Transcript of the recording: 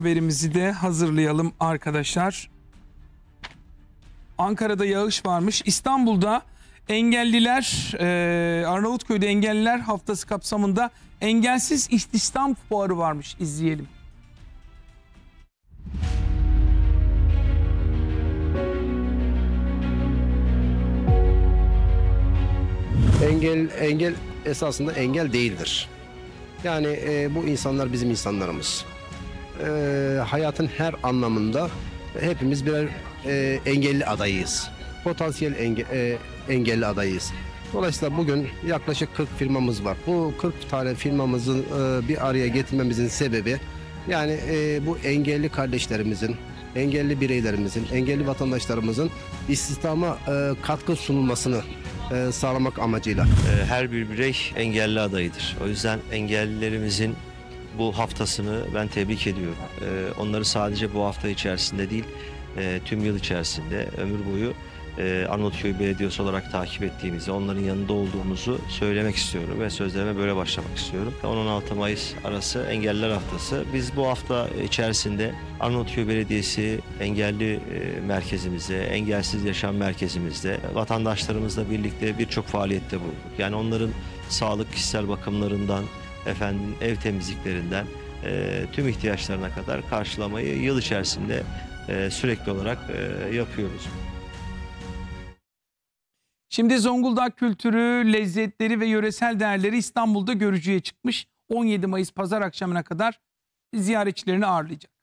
Haberimizi de hazırlayalım arkadaşlar. Ankara'da yağış varmış. İstanbul'da engelliler, Arnavutköy'de engelliler haftası kapsamında engelsiz istihdam fuarı varmış. İzleyelim. Engel esasında engel değildir. Yani bu insanlar bizim insanlarımız. Hayatın her anlamında hepimiz birer engelli adayıyız. Potansiyel engelli adayıyız. Dolayısıyla bugün yaklaşık 40 firmamız var. Bu 40 tane firmamızın bir araya getirmemizin sebebi yani bu engelli kardeşlerimizin, engelli bireylerimizin, engelli vatandaşlarımızın istihdama katkı sunulmasını sağlamak amacıyla. Her bir birey engelli adayıdır. O yüzden engellilerimizin bu haftasını ben tebrik ediyorum. Onları sadece bu hafta içerisinde değil, tüm yıl içerisinde ömür boyu Arnavutköy Belediyesi olarak takip ettiğimizi, onların yanında olduğumuzu söylemek istiyorum ve sözlerime böyle başlamak istiyorum. 10-16 Mayıs arası Engelliler Haftası. Biz bu hafta içerisinde Arnavutköy Belediyesi engelli merkezimizde, engelsiz yaşam merkezimizde vatandaşlarımızla birlikte birçok faaliyette bulunduk. Yani onların sağlık, kişisel bakımlarından, ev temizliklerinden tüm ihtiyaçlarına kadar karşılamayı yıl içerisinde sürekli olarak yapıyoruz. Şimdi Zonguldak kültürü, lezzetleri ve yöresel değerleri İstanbul'da görücüye çıkmış. 17 Mayıs pazar akşamına kadar ziyaretçilerini ağırlayacak.